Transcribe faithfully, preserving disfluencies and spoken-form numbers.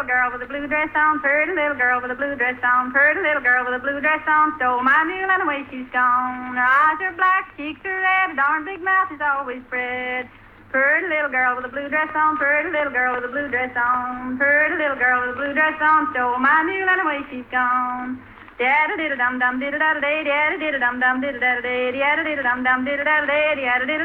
little girl with a blue dress on, pretty little girl with a blue dress on, pretty little girl with a blue dress on, stole my mule and away she's gone. Her eyes are black, cheeks are red, a darn big mouth is always spread. Pretty little girl with a blue dress on, pretty little girl with a blue dress on, pretty little girl with a blue dress on, stole my mule and away she's gone. Da da da dum dum da da da da da da da dum dum da da da da da da da dum dum da da da da da da